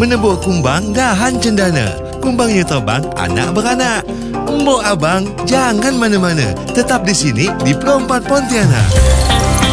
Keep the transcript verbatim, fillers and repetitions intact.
menebuk kumbang dahan cendana. Kumbangnya terbang anak beranak. Mbok abang, jangan mana-mana. Tetap di sini di Pro empat Pontianak.